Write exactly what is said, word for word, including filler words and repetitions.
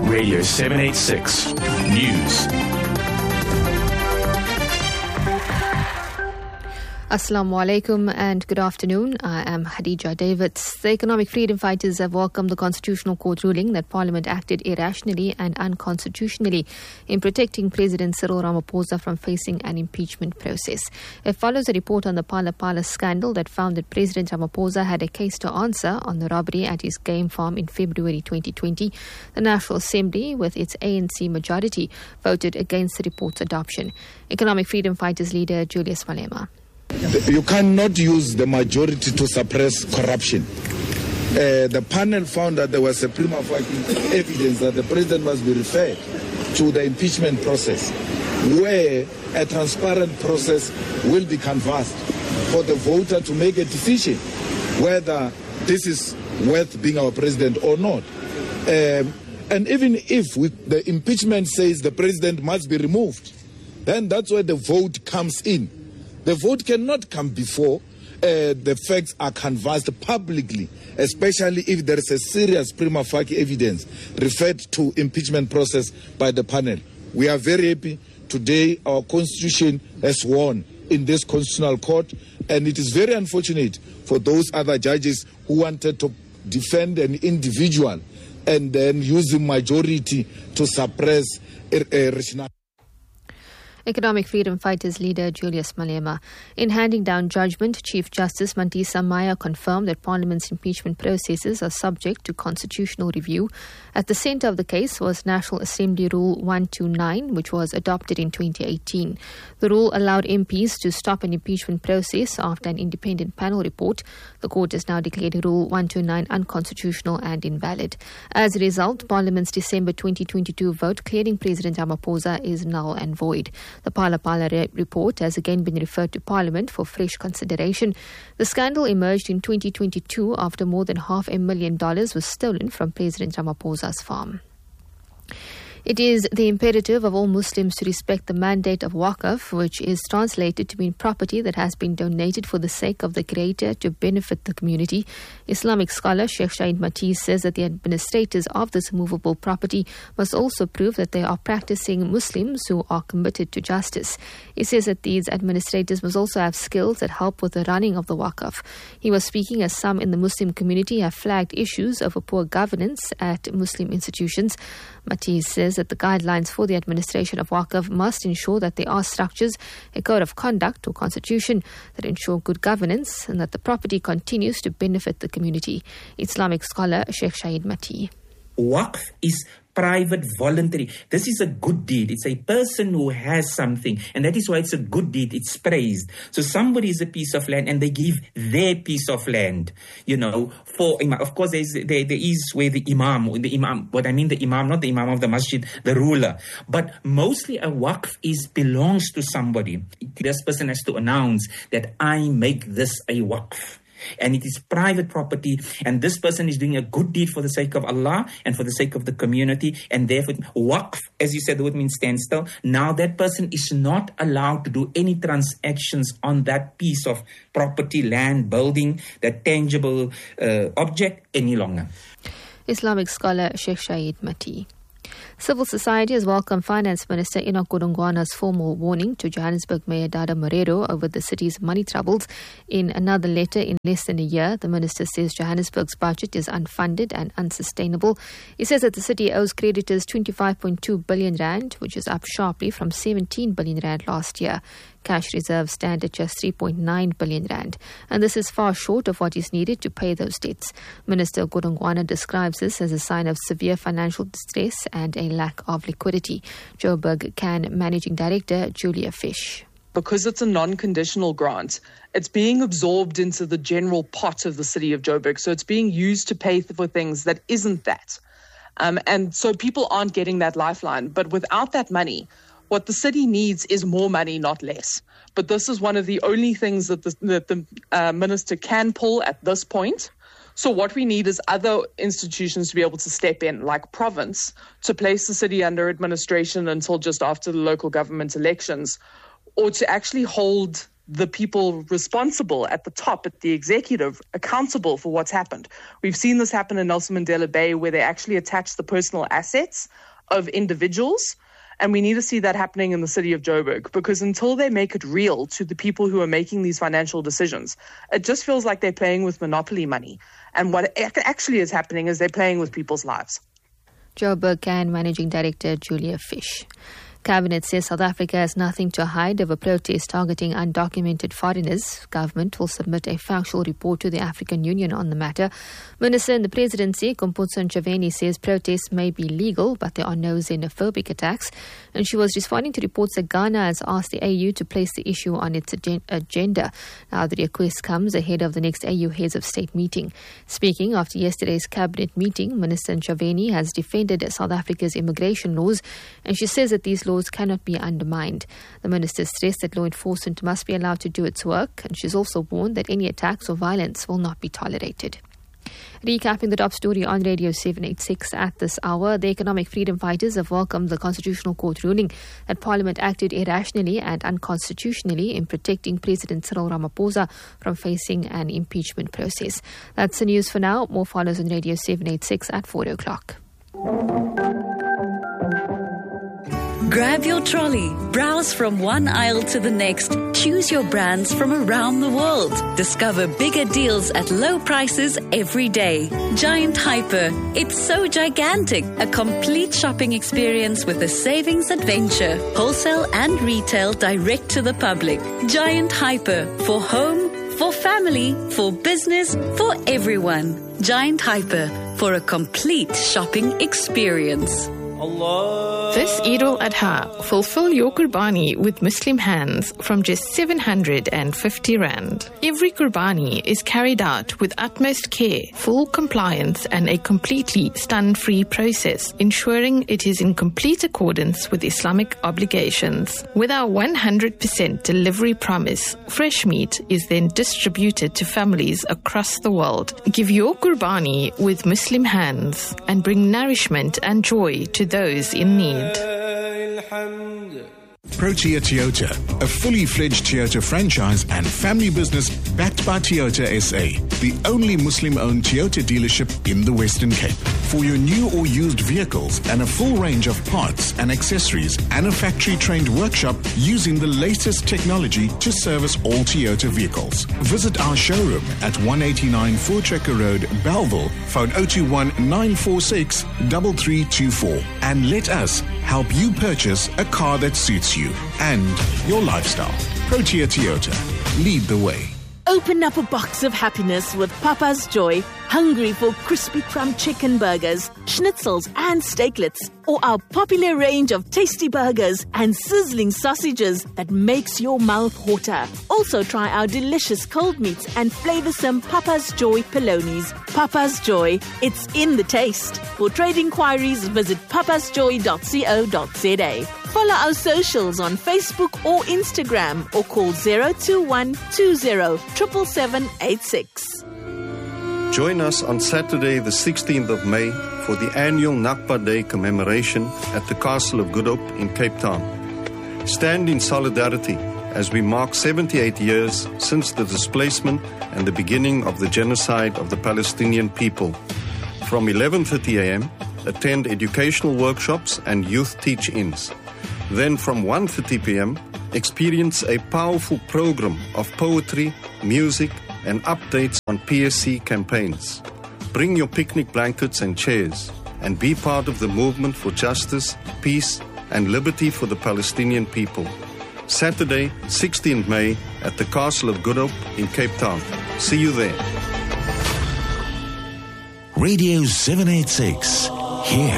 Radio seven eighty-six News. Assalamu alaikum and good afternoon. I am Khadija Davids. The economic freedom fighters have welcomed the Constitutional Court ruling that Parliament acted irrationally and unconstitutionally in protecting President Cyril Ramaphosa from facing an impeachment process. It follows a report on the Phala Phala scandal that found that President Ramaphosa had a case to answer on the robbery at his game farm in February twenty twenty. The National Assembly, with its A N C majority, voted against the report's adoption. Economic freedom fighters leader Julius Malema. You cannot use the majority to suppress corruption. Uh, the panel found that there was a prima facie evidence that the president must be referred to the impeachment process, where a transparent process will be canvassed for the voter to make a decision whether this is worth being our president or not. Um, and even if we, the impeachment says the president must be removed, then that's where the vote comes in. The vote cannot come before uh, the facts are canvassed publicly, especially if there is a serious prima facie evidence referred to impeachment process by the panel. We are very happy today our constitution has won in this constitutional court, and it is very unfortunate for those other judges who wanted to defend an individual and then use the majority to suppress a, a rationale. Economic freedom fighters leader Julius Malema. In handing down judgment, Chief Justice Mantisa Maya confirmed that Parliament's impeachment processes are subject to constitutional review. At the centre of the case was National Assembly Rule one twenty-nine, which was adopted in twenty eighteen. The rule allowed M Ps to stop an impeachment process after an independent panel report. The court has now declared Rule one twenty-nine unconstitutional and invalid. As a result, Parliament's December twenty twenty-two vote clearing President Ramaphosa is null and void. The Phala Phala re- report has again been referred to Parliament for fresh consideration. The scandal emerged in twenty twenty-two after more than half a million dollars was stolen from President Ramaphosa's farm. It is the imperative of all Muslims to respect the mandate of Waqf, which is translated to mean property that has been donated for the sake of the Creator to benefit the community. Islamic scholar Sheikh Shahid Matiz says that the administrators of this movable property must also prove that they are practicing Muslims who are committed to justice. He says that these administrators must also have skills that help with the running of the Waqf. He was speaking as some in the Muslim community have flagged issues over poor governance at Muslim institutions. Matiz says that the guidelines for the administration of Waqf must ensure that there are structures, a code of conduct or constitution that ensure good governance and that the property continues to benefit the community. Islamic scholar Sheikh Shahid Mati. Waqf is private, voluntary. This is a good deed. It's a person who has something, and that is why it's a good deed. It's praised. So somebody is a piece of land, and they give their piece of land, you know, for imam. Of course, there is, there, there is where the imam, the imam, what I mean, the imam, not the imam of the masjid, the ruler, but mostly a waqf is belongs to somebody. This person has to announce that I make this a waqf. And it is private property, and this person is doing a good deed for the sake of Allah and for the sake of the community, and therefore waqf, as you said, the word means standstill. Now that person is not allowed to do any transactions on that piece of property, land, building, that tangible uh, object any longer. Islamic scholar Sheikh Shahid Mati. Civil society has welcomed Finance Minister Enoch Godongwana's formal warning to Johannesburg Mayor Dada Marero over the city's money troubles. In another letter in less than a year, the minister says Johannesburg's budget is unfunded and unsustainable. He says that the city owes creditors twenty-five point two billion rand, which is up sharply from seventeen billion rand last year. Cash reserves stand at just three point nine billion rand, and this is far short of what is needed to pay those debts. Minister Godongwana describes this as a sign of severe financial distress and a lack of liquidity. Joburg Can Managing Director Julia Fish. Because it's a non-conditional grant, it's being absorbed into the general pot of the city of Joburg, so it's being used to pay for things that isn't that. Um, and so people aren't getting that lifeline, but without that money, what the city needs is more money, not less. But this is one of the only things that the, that the uh, minister can pull at this point. So what we need is other institutions to be able to step in, like Province, to place the city under administration until just after the local government elections, or to actually hold the people responsible at the top, at the executive, accountable for what's happened. We've seen this happen in Nelson Mandela Bay, where they actually attach the personal assets of individuals. And we need to see that happening in the city of Joburg, because until they make it real to the people who are making these financial decisions, it just feels like they're playing with monopoly money. And what actually is happening is they're playing with people's lives. Joburg Can Managing Director Julia Fish. Cabinet says South Africa has nothing to hide over protests targeting undocumented foreigners. Government will submit a factual report to the African Union on the matter. Minister in the Presidency, Kumputso Ntshavheni, says protests may be legal, but there are no xenophobic attacks. And she was responding to reports that Ghana has asked the A U to place the issue on its agenda. Now the request comes ahead of the next A U Heads of State meeting. Speaking after yesterday's cabinet meeting, Minister Ntshavheni has defended South Africa's immigration laws, and she says that these laws cannot be undermined. The minister stressed that law enforcement must be allowed to do its work, and she's also warned that any attacks or violence will not be tolerated. Recapping the top story on Radio seven eighty-six at this hour, the economic freedom fighters have welcomed the Constitutional Court ruling that Parliament acted irrationally and unconstitutionally in protecting President Cyril Ramaphosa from facing an impeachment process. That's the news for now. More follows on Radio seven eighty-six at four o'clock. Grab your trolley, browse from one aisle to the next, choose your brands from around the world. Discover bigger deals at low prices every day. Giant Hyper, it's so gigantic. A complete shopping experience with a savings adventure. Wholesale and retail direct to the public. Giant Hyper, for home, for family, for business, for everyone. Giant Hyper, for a complete shopping experience. This Eid al-Adha, fulfill your Qurbani with Muslim hands from just seven hundred fifty rand. Every Qurbani is carried out with utmost care, full compliance and a completely stun-free process, ensuring it is in complete accordance with Islamic obligations. With our one hundred percent delivery promise, fresh meat is then distributed to families across the world. Give your Qurbani with Muslim hands and bring nourishment and joy to those in need. Protea Toyota, a fully fledged Toyota franchise and family business backed by Toyota S A, the only Muslim-owned Toyota dealership in the Western Cape. For your new or used vehicles and a full range of parts and accessories and a factory-trained workshop using the latest technology to service all Toyota vehicles. Visit our showroom at one eighty-nine Voortrekker Road, Bellville, phone zero two one nine four six three three two four, and let us help you purchase a car that suits you and your lifestyle. Protea Toyota, lead the way. Open up a box of happiness with Papa's Joy. Hungry for crispy crumb chicken burgers, schnitzels and steaklets, or our popular range of tasty burgers and sizzling sausages that makes your mouth water. Also try our delicious cold meats and flavoursome Papa's Joy Polonies. Papa's Joy, it's in the taste. For trade inquiries, visit papas joy dot co dot za. Follow our socials on Facebook or Instagram, or call zero two one two zero seven seven seven eight six. Join us on Saturday the sixteenth of May for the annual Nakba Day commemoration at the Castle of Goodhope in Cape Town. Stand in solidarity as we mark seventy-eight years since the displacement and the beginning of the genocide of the Palestinian people. From eleven thirty a.m., attend educational workshops and youth teach-ins. Then from one thirty p.m., experience a powerful program of poetry, music, and updates on P S C campaigns. Bring your picnic blankets and chairs and be part of the movement for justice, peace, and liberty for the Palestinian people. Saturday, sixteenth of May, at the Castle of Goodhope in Cape Town. See you there. Radio seven eighty-six. Here